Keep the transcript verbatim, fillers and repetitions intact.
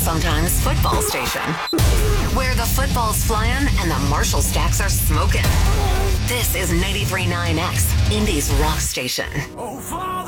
sometimes football station, where the football's flying and the Marshall stacks are smoking. This is ninety-three point nine X, Indy's rock station.